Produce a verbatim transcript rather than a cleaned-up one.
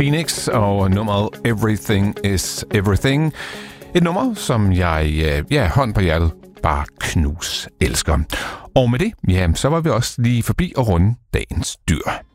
Phoenix og nummeret Everything is Everything. Et nummer, som jeg, ja, hånd på hjertet, bare knus elsker. Og med det, ja, så var vi også lige forbi og runde dagens dyr.